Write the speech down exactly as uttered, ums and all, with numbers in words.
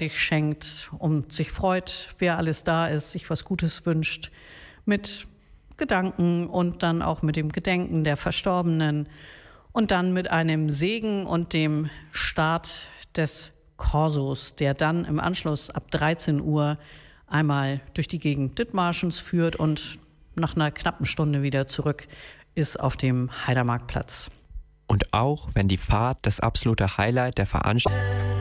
gegenseitig schenkt und sich freut, wer alles da ist, sich was Gutes wünscht, mit Gedanken und dann auch mit dem Gedenken der Verstorbenen und dann mit einem Segen und dem Start des Korsos, der dann im Anschluss ab dreizehn Uhr einmal durch die Gegend Dithmarschens führt und nach einer knappen Stunde wieder zurück ist auf dem Heidermarktplatz. Und auch wenn die Fahrt das absolute Highlight der Veranstaltung